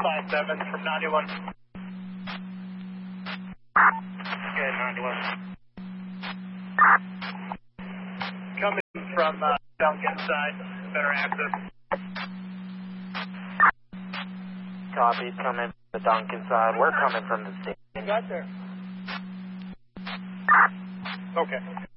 57 from 91. Good, 91. Coming from Duncan side, better access. Copy, coming from the Duncan side. We're coming from the station. Got there. Okay.